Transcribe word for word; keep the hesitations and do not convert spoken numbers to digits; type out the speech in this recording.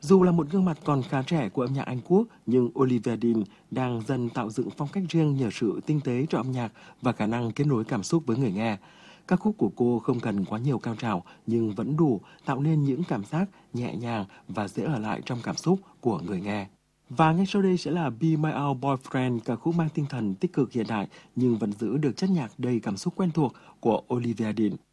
Dù là một gương mặt còn khá trẻ của âm nhạc Anh Quốc, nhưng Olivia Dean đang dần tạo dựng phong cách riêng nhờ sự tinh tế trong âm nhạc và khả năng kết nối cảm xúc với người nghe. Các khúc của cô không cần quá nhiều cao trào nhưng vẫn đủ tạo nên những cảm giác nhẹ nhàng và dễ ở lại trong cảm xúc của người nghe. Và ngay sau đây sẽ là Be My Old Boyfriend, ca khúc mang tinh thần tích cực hiện đại nhưng vẫn giữ được chất nhạc đầy cảm xúc quen thuộc của Olivia Dean.